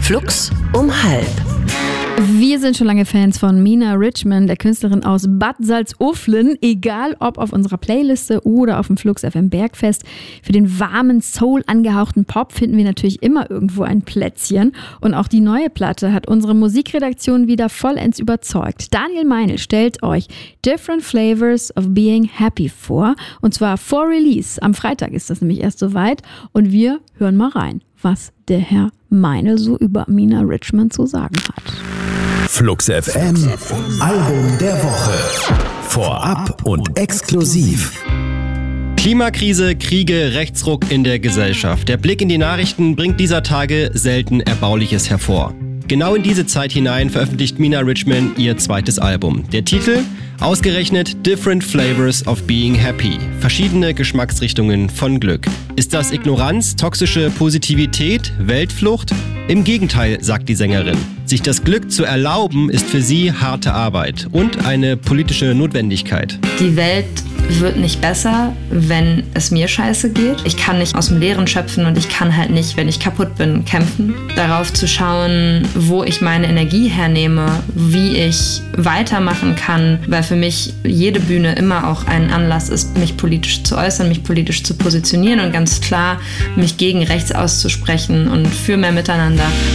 Flux um 12:30. Wir sind schon lange Fans von Mina Richman, der Künstlerin aus Bad Salzuflen. Egal ob auf unserer Playliste oder auf dem Flux FM Bergfest. Für den warmen, Soul angehauchten Pop finden wir natürlich immer irgendwo ein Plätzchen. Und auch die neue Platte hat unsere Musikredaktion wieder vollends überzeugt. Daniel Meinl stellt euch Different Flavors of Being Happy vor. Und zwar vor Release. Am Freitag ist das nämlich erst soweit. Und wir hören mal rein, was der Herr Meinl so über Mina Richman zu sagen hat. Flux FM, Album der Woche. Vorab und exklusiv. Klimakrise, Kriege, Rechtsruck in der Gesellschaft. Der Blick in die Nachrichten bringt dieser Tage selten Erbauliches hervor. Genau in diese Zeit hinein veröffentlicht Mina Richman ihr zweites Album. Der Titel? Ausgerechnet Different Flavors of Being Happy. Verschiedene Geschmacksrichtungen von Glück. Ist das Ignoranz, toxische Positivität, Weltflucht? Im Gegenteil, sagt die Sängerin. Sich das Glück zu erlauben, ist für sie harte Arbeit und eine politische Notwendigkeit. Die Welt wird nicht besser, wenn es mir scheiße geht. Ich kann nicht aus dem Leeren schöpfen und ich kann halt nicht, wenn ich kaputt bin, kämpfen. Darauf zu schauen, wo ich meine Energie hernehme, wie ich weitermachen kann, weil für mich jede Bühne immer auch ein Anlass ist, mich politisch zu äußern, mich politisch zu positionieren und ganz klar mich gegen rechts auszusprechen und für mehr Miteinander.